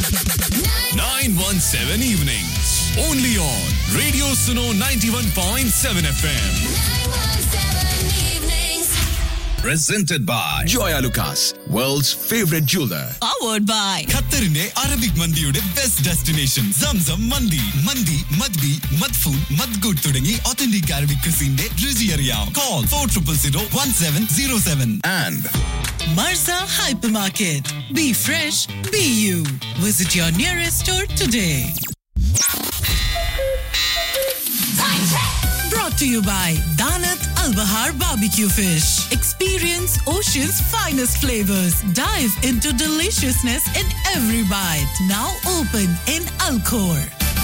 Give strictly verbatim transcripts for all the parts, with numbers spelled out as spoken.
nine one seven evenings. Only on Radio Suno ninety-one point seven F M. Presented by Joya Lucas, world's favorite jeweler. Powered by ഖത്തറിന്റെ Arabic മന്തിയുടെ best destination Zamzam മന്തി. മന്തി മദ്ബി മദ്ഫൂൻ മദ്ഗുഡ് തുടങ്ങി authentic Arabic ക്രിസിന്റെ രുചി അറിയാം. Call for triple zero one seven zero seven. And Marza Hypermarket. Be fresh, be you. Visit your nearest store today. Brought to you by Danat Al Bahar Barbecue Fish. Experience Ocean's finest flavors. Dive into deliciousness in every bite. Now open in Alcor.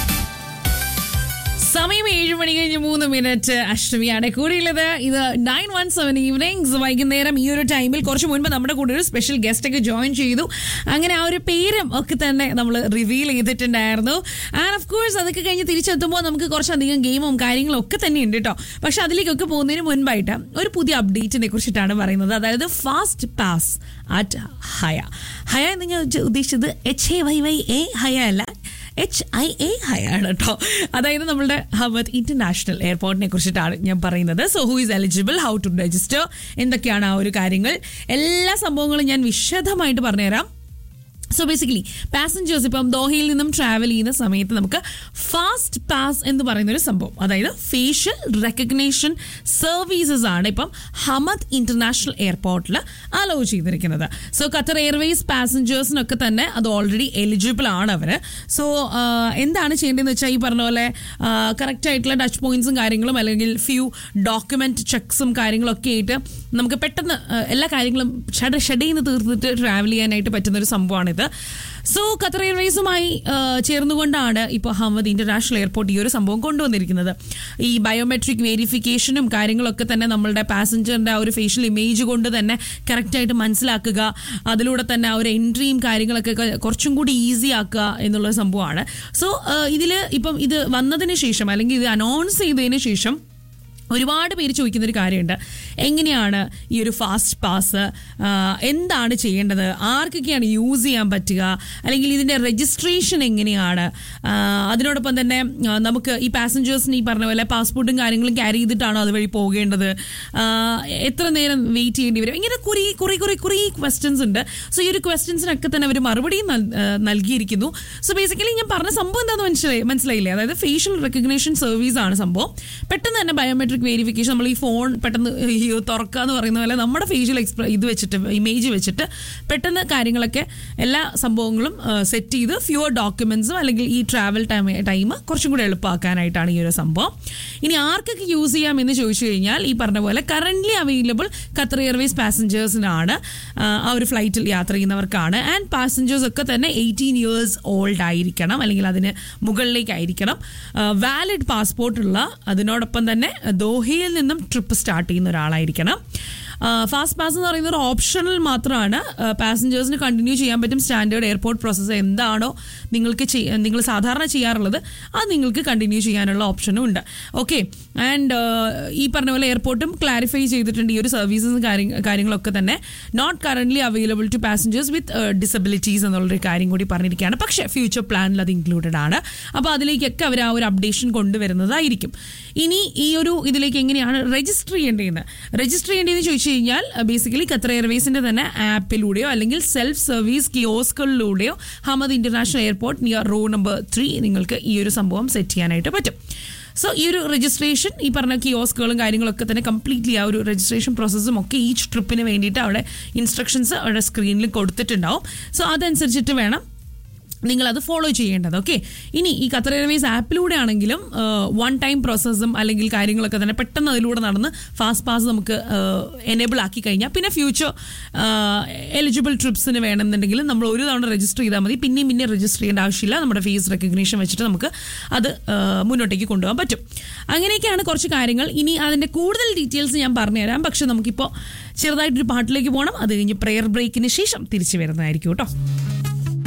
സമയം ഏഴ് മണി കഴിഞ്ഞ് മൂന്ന് minute. അഷ്ടമിയാണ് കൂടിയുള്ളത്. ഇത് nine one seven evenings. വൈകുന്നേരം ഈ ഒരു ടൈമിൽ കുറച്ച് മുൻപ് നമ്മുടെ കൂടെ ഒരു സ്പെഷ്യൽ ഗസ്റ്റ് ഒക്കെ ജോയിൻ ചെയ്തു. അങ്ങനെ ആ ഒരു പേരും ഒക്കെ തന്നെ നമ്മൾ റിവീൽ ചെയ്തിട്ടുണ്ടായിരുന്നു. ആൻഡ് ഓഫ് കോഴ്സ് അതൊക്കെ കഴിഞ്ഞ് തിരിച്ചെത്തുമ്പോൾ നമുക്ക് കുറച്ചധികം ഗെയിമും കാര്യങ്ങളും ഒക്കെ തന്നെ ഉണ്ട് കേട്ടോ. പക്ഷെ അതിലേക്കൊക്കെ പോകുന്നതിന് മുൻപായിട്ട് ഒരു പുതിയ അപ്ഡേറ്റിനെ കുറിച്ചിട്ടാണ് പറയുന്നത്. അതായത് ഫാസ്റ്റ് പാസ് അറ്റ് ഹയ. ഹയ എന്ന് ഞാൻ ഉദ്ദേശിച്ചത് H A Y Y A ഹയ അല്ല, എച്ച് ഐ എ ഹൈ ആണ് കേട്ടോ. അതായത് നമ്മളുടെ ഹമദ് ഇന്റർനാഷണൽ എയർപോർട്ടിനെ കുറിച്ചിട്ടാണ് ഞാൻ പറയുന്നത്. So who is eligible, how to register, എന്തൊക്കെയാണ് ആ ഒരു കാര്യങ്ങൾ, എല്ലാ സംഭവങ്ങളും ഞാൻ വിശദമായിട്ട് പറഞ്ഞുതരാം. സോ ബേസിക്കലി പാസഞ്ചേഴ്സ് ഇപ്പം ദോഹയിൽ നിന്നും ട്രാവൽ ചെയ്യുന്ന സമയത്ത് നമുക്ക് ഫാസ്റ്റ് പാസ് എന്ന് പറയുന്ന ഒരു സംഭവം, അതായത് ഫേഷ്യൽ റെക്കഗ്നേഷൻ സർവീസസ് ആണ് ഇപ്പം ഹമദ് ഇന്റർനാഷണൽ എയർപോർട്ടിൽ അലോ ചെയ്തിരിക്കുന്നത്. സോ ഖത്തർ എയർവേസ് പാസഞ്ചേഴ്സിനൊക്കെ തന്നെ അത് ഓൾറെഡി എലിജിബിൾ ആണ് അവർ. സോ എന്താണ് ചെയ്യേണ്ടതെന്ന് വെച്ചാൽ ഈ പറഞ്ഞ പോലെ കറക്റ്റ് ആയിട്ടുള്ള ടച്ച് പോയിന്റ്സും കാര്യങ്ങളും അല്ലെങ്കിൽ ഫ്യൂ ഡോക്യുമെന്റ് ചെക്സും കാര്യങ്ങളൊക്കെ ആയിട്ട് നമുക്ക് പെട്ടെന്ന് എല്ലാ കാര്യങ്ങളും ഷഡ് ഷെഡയിൽ നിന്ന് തീർത്തിട്ട് ട്രാവൽ ചെയ്യാനായിട്ട് പറ്റുന്നൊരു സംഭവമാണിത്. സോ ഖത്തർ എയർവേസുമായി ചേർന്നുകൊണ്ടാണ് ഇപ്പോൾ ഹമദ് ഇന്റർനാഷണൽ എയർപോർട്ട് ഈ ഒരു സംഭവം കൊണ്ടുവന്നിരിക്കുന്നത്. ഈ ബയോമെട്രിക് വെരിഫിക്കേഷനും കാര്യങ്ങളൊക്കെ തന്നെ നമ്മളുടെ പാസഞ്ചറിന്റെ ആ ഒരു ഫേഷ്യൽ ഇമേജ് കൊണ്ട് തന്നെ കറക്റ്റായിട്ട് മനസ്സിലാക്കുക, അതിലൂടെ തന്നെ ആ ഒരു എൻട്രിയും കാര്യങ്ങളൊക്കെ കുറച്ചും കൂടി ഈസി ആക്കുക എന്നുള്ള സംഭവമാണ്. സോ ഇതിൽ ഇപ്പം ഇത് വന്നതിന് ശേഷം അല്ലെങ്കിൽ ഇത് അനൗൺസ് ചെയ്തതിന് ശേഷം ഒരുപാട് പേര് ചോദിക്കുന്നൊരു കാര്യമുണ്ട്, എങ്ങനെയാണ് ഈ ഒരു ഫാസ്റ്റ് പാസ്, എന്താണ് ചെയ്യേണ്ടത്, ആർക്കൊക്കെയാണ് യൂസ് ചെയ്യാൻ പറ്റുക, അല്ലെങ്കിൽ ഇതിൻ്റെ രജിസ്ട്രേഷൻ എങ്ങനെയാണ്, അതിനോടൊപ്പം തന്നെ നമുക്ക് ഈ പാസഞ്ചേഴ്സിന് ഈ പറഞ്ഞ പോലെ പാസ്പോർട്ടും കാര്യങ്ങളും ക്യാരി ചെയ്തിട്ടാണോ അതുവഴി പോകേണ്ടത്, എത്ര നേരം വെയിറ്റ് ചെയ്യേണ്ടി വരും, ഇങ്ങനെ കുറേ കുറേ കുറേ കുറേ ക്വസ്റ്റ്യൻസ് ഉണ്ട്. സോ ഈ ഒരു ക്വസ്റ്റ്യൻസിനൊക്കെ തന്നെ അവർ മറുപടിയും നൽകിയിരിക്കുന്നു. സോ ബേസിക്കലി ഞാൻ പറഞ്ഞ സംഭവം എന്താണെന്ന് മനസ്സിലായി മനസ്സിലായില്ലേ അതായത് ഫേഷ്യൽ റെക്കഗ്നേഷൻ സർവീസ് ആണ് സംഭവം. പെട്ടെന്ന് തന്നെ ബയോമെട്രിക് വെരിഫിക്കേഷൻ, നമ്മൾ ഈ ഫോൺ പെട്ടെന്ന് തുറക്കുക എന്ന് പറയുന്ന പോലെ നമ്മുടെ ഫേഷ്യൽ എക്സ്പ്ര ഇത് വെച്ചിട്ട് ഇമേജ് വെച്ചിട്ട് പെട്ടെന്ന് കാര്യങ്ങളൊക്കെ എല്ലാ സംഭവങ്ങളും സെറ്റ് ചെയ്ത് ഫ്യൂവർ ഡോക്യുമെന്റ്സും അല്ലെങ്കിൽ ഈ ട്രാവൽ ടൈം ടൈം കുറച്ചും കൂടി എളുപ്പമാക്കാനായിട്ടാണ് ഈ ഒരു സംഭവം. ഇനി ആർക്കൊക്കെ യൂസ് ചെയ്യാം എന്ന് ചോദിച്ചു കഴിഞ്ഞാൽ ഈ പറഞ്ഞ പോലെ കറന്റ്ലി അവൈലബിൾ ഖത്തർ എയർവേസ് പാസഞ്ചേഴ്സിനാണ്, ആ ഒരു ഫ്ലൈറ്റിൽ യാത്ര ചെയ്യുന്നവർക്കാണ്. ആൻഡ് പാസഞ്ചേഴ്സ് ഒക്കെ തന്നെ എയ്റ്റീൻ ഇയേഴ്സ് ഓൾഡ് ആയിരിക്കണം അല്ലെങ്കിൽ അതിന് മുകളിലേക്കായിരിക്കണം, വാലിഡ് പാസ്പോർട്ടുള്ള, അതിനോടൊപ്പം തന്നെ ദോഹയിൽ നിന്നും ട്രിപ്പ് സ്റ്റാർട്ട് ചെയ്യുന്ന ഒരാളായിരിക്കണം. ഫാസ്റ്റ് പാസ് എന്ന് പറയുന്നത് ഒരു ഓപ്ഷണൽ മാത്രമാണ്. പാസഞ്ചേഴ്സിന് കണ്ടിന്യൂ ചെയ്യാൻ പറ്റും സ്റ്റാൻഡേർഡ് എയർപോർട്ട് പ്രോസസ്സ് എന്താണോ നിങ്ങൾക്ക് നിങ്ങൾ സാധാരണ ചെയ്യാറുള്ളത് അത് നിങ്ങൾക്ക് കണ്ടിന്യൂ ചെയ്യാനുള്ള ഓപ്ഷനും ഉണ്ട്. ഓക്കെ, ആൻഡ് ഈ പറഞ്ഞ പോലെ എയർപോർട്ടും ക്ലാരിഫൈ ചെയ്തിട്ടുണ്ട് ഈ ഒരു സർവീസസും കാര്യങ്ങളൊക്കെ തന്നെ not currently available to passengers with disabilities എന്നുള്ളൊരു കാര്യം കൂടി പറഞ്ഞിരിക്കുകയാണ്. പക്ഷേ ഫ്യൂച്ചർ പ്ലാനിൽ അത് ഇൻക്ലൂഡഡ് ആണ്. അപ്പോൾ അതിലേക്കൊക്കെ അവർ ആ ഒരു അപ്ഡേഷൻ കൊണ്ടുവരുന്നതായിരിക്കും. ഇനി ഈ ഒരു ഇതിലേക്ക് എങ്ങനെയാണ് രജിസ്റ്റർ ചെയ്യേണ്ടതെന്ന് രജിസ്റ്റർ ചെയ്യേണ്ടതെന്ന് ചോദിച്ചു കഴിഞ്ഞാൽ ബേസിക്കലി ഖത്തർ എയർവേസിന്റെ തന്നെ ആപ്പിലൂടെയോ അല്ലെങ്കിൽ self service കിയോസ്കുകളിലൂടെയോ Hamad international airport near raw number three നിങ്ങൾക്ക് ഈ ഒരു സംഭവം സെറ്റ് ചെയ്യാനായിട്ട് പറ്റും. സോ ഈ ഒരു രജിസ്ട്രേഷൻ ഈ പറഞ്ഞ കിയോസ്കുകളും കാര്യങ്ങളൊക്കെ തന്നെ കംപ്ലീറ്റ്ലി ആ ഒരു രജിസ്ട്രേഷൻ പ്രോസസ്സും ഒക്കെ ഈച്ച് ട്രിപ്പിന് വേണ്ടിയിട്ട് അവിടെ ഇൻസ്ട്രക്ഷൻസ് അവിടെ സ്ക്രീനിൽ കൊടുത്തിട്ടുണ്ടാവും. സോ അതനുസരിച്ചിട്ട് വേണം നിങ്ങളത് ഫോളോ ചെയ്യേണ്ടത്. ഓക്കെ, ഇനി ഈ ഖത്തർ എയർവേസ് ആപ്പിലൂടെ ആണെങ്കിലും വൺ ടൈം പ്രോസസ്സും അല്ലെങ്കിൽ കാര്യങ്ങളൊക്കെ തന്നെ പെട്ടെന്ന് അതിലൂടെ നടന്ന് ഫാസ്റ്റ് പാസ് നമുക്ക് എനേബിൾ ആക്കി കഴിഞ്ഞാൽ പിന്നെ ഫ്യൂച്ചർ എലിജിബിൾ ട്രിപ്സിന് വേണമെന്നുണ്ടെങ്കിൽ നമ്മൾ ഒരു തവണ രജിസ്റ്റർ ചെയ്താൽ മതി, പിന്നെയും പിന്നെ രജിസ്റ്റർ ചെയ്യേണ്ട ആവശ്യമില്ല. നമ്മുടെ ഫേസ് റെക്കഗ്നേഷൻ വെച്ചിട്ട് നമുക്ക് അത് മുന്നോട്ടേക്ക് കൊണ്ടുപോകാൻ പറ്റും. അങ്ങനെയൊക്കെയാണ് കുറച്ച് കാര്യങ്ങൾ. ഇനി അതിൻ്റെ കൂടുതൽ ഡീറ്റെയിൽസ് ഞാൻ പറഞ്ഞുതരാം. പക്ഷെ നമുക്കിപ്പോൾ ചെറുതായിട്ടൊരു പാട്ടിലേക്ക് പോകണം. അത് കഴിഞ്ഞ് പ്രെയർ ബ്രേക്കിന് ശേഷം തിരിച്ചു വരുന്നതായിരിക്കും കേട്ടോ.